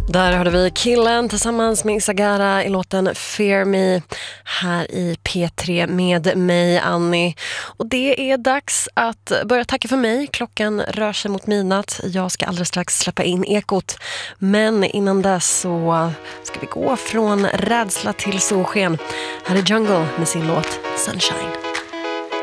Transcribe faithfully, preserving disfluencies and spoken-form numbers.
Där hörde vi Killen tillsammans med Isagara i låten Fear Me här i P tre med mig, Annie. Och det är dags att börja tacka för mig. Klockan rör sig mot midnatt. Jag ska alldeles strax släppa in ekot. Men innan dess så ska vi gå från rädsla till solsken. Här är Jungle med sin låt Sunshine.